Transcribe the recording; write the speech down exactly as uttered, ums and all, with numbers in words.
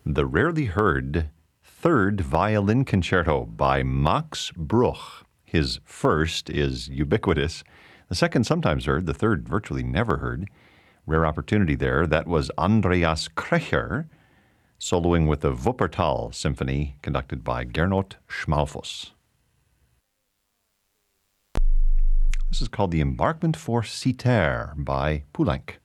the rarely heard Third Violin Concerto by Max Bruch. His first is ubiquitous. The second sometimes heard, the third virtually never heard. Rare opportunity there. That was Andreas Krecher, soloing with the Wuppertal Symphony, conducted by Gernot Schmalfuss. This is called The Embarkment for Citer by Poulenc.